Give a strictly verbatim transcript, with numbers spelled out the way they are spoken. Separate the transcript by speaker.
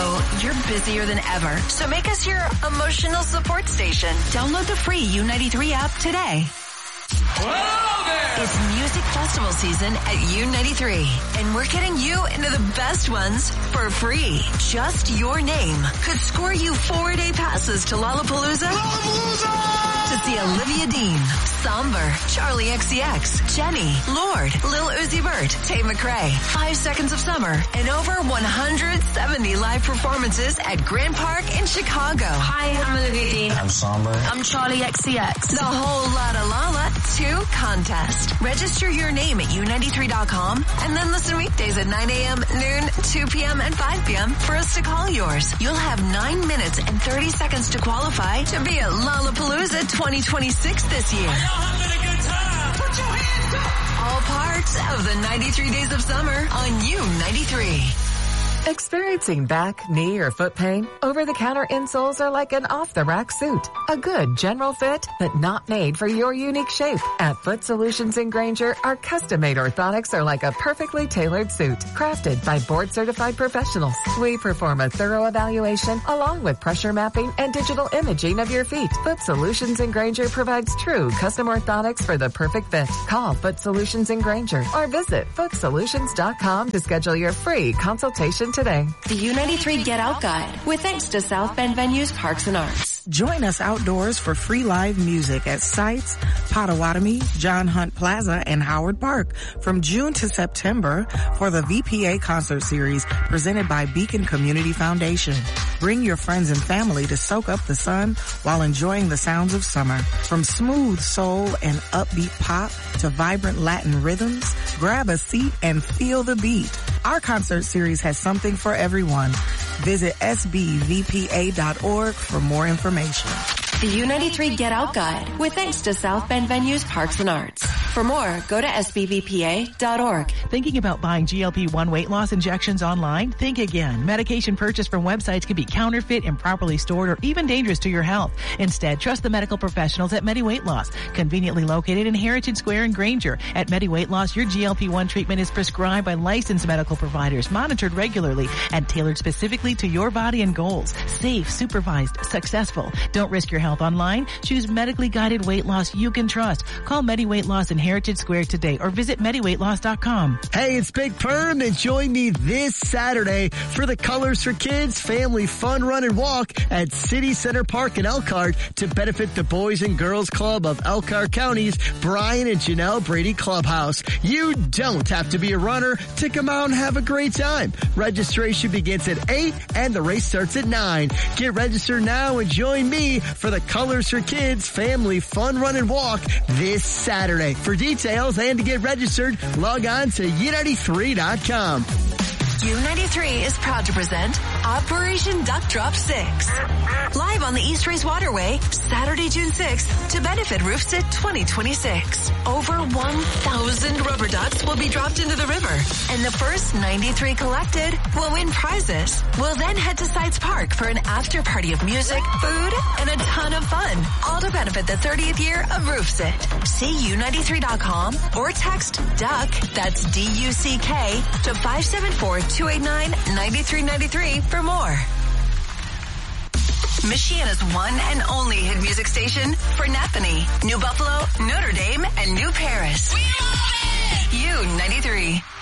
Speaker 1: know you're busier than ever, so make us your emotional support station. Download the free U ninety-three app today.
Speaker 2: Hello there!
Speaker 1: It's music festival season at U ninety-three, and we're getting you into the best ones for free. Just your name could score you four-day passes to Lollapalooza.
Speaker 2: Lollapalooza!
Speaker 1: To see Olivia Dean, Somber, Charlie X C X, Jenny, Lorde, Lil Uzi Vert, Tate McRae, Five Seconds of Summer, and over one hundred seventy live performances at Grand Park in Chicago.
Speaker 3: Hi, I'm Olivia Dean.
Speaker 4: I'm Somber.
Speaker 3: I'm Charlie X C X.
Speaker 1: The whole Lotta Lala two contest. Register your name at U ninety-three dot com and then listen weekdays at nine a.m., noon, two p.m., and five p.m. for us to call yours. You'll have nine minutes and thirty seconds to qualify to be at Lollapalooza twenty twenty-six this year.
Speaker 2: Are y'all having a good time? Put your hands up!
Speaker 1: All parts of the ninety-three Days of Summer on U ninety-three.
Speaker 5: Experiencing back, knee, or foot pain? Over-the-counter insoles are like an off-the-rack suit. A good general fit, but not made for your unique shape. At Foot Solutions in Granger, our custom-made orthotics are like a perfectly tailored suit, crafted by board-certified professionals. We perform a thorough evaluation along with pressure mapping and digital imaging of your feet. Foot Solutions in Granger provides true custom orthotics for the perfect fit. Call Foot Solutions in Granger or visit foot solutions dot com to schedule your free consultation today.
Speaker 6: The U ninety-three Get Out Guide, with thanks to South Bend Venues Parks and Arts.
Speaker 7: Join us outdoors for free live music at Sites, Potawatomi, John Hunt Plaza, and Howard Park from June to September for the V P A concert series presented by Beacon Community Foundation. Bring your friends and family to soak up the sun while enjoying the sounds of summer. From smooth soul and upbeat pop to vibrant Latin rhythms, grab a seat and feel the beat. Our concert series has something for everyone. Visit S B V P A dot org for more information.
Speaker 6: The U ninety-three Get Out Guide, with thanks to South Bend Venues Parks and Arts. For more, go to S B V P A dot org.
Speaker 8: Thinking about buying G L P one weight loss injections online? Think again. Medication purchased from websites can be counterfeit, improperly stored, or even dangerous to your health. Instead, trust the medical professionals at Medi Weight Loss, conveniently located in Heritage Square in Granger. At Medi Weight Loss, your G L P one treatment is prescribed by licensed medical providers, monitored regularly, and tailored specifically to your body and goals. Safe, supervised, successful. Don't risk your health online. Choose medically guided weight loss you can trust. Call Medi Weight Loss in Heritage Square today or visit medi weight loss dot com.
Speaker 9: Hey, it's Big Perm, and join me this Saturday for the Colors for Kids Family Fun Run and Walk at City Center Park in Elkhart to benefit the Boys and Girls Club of Elkhart County's Brian and Janelle Brady Clubhouse. You don't have to be a runner to come out and have a great time. Registration begins at eight and the race starts at nine. Get registered now and join me for the Colors for Kids Family Fun Run and Walk this Saturday. For details and to get registered, log on to U ninety-three dot com.
Speaker 1: U ninety-three is proud to present Operation Duck Drop six. Live on the East Race Waterway, Saturday, June sixth, to benefit RoofSit twenty twenty-six. Over one thousand rubber ducks will be dropped into the river, and the first ninety-three collected will win prizes. We'll then head to Sites Park for an after party of music, food, and a ton of fun, all to benefit the thirtieth year of RoofSit. See U ninety-three dot com or text DUCK, that's D U C K, to five seven four, two eight nine, nine three nine three for more. Michiana's one and only hit music station for Napanee, New Buffalo, Notre Dame, and New Paris.
Speaker 2: We love it!
Speaker 1: U ninety-three.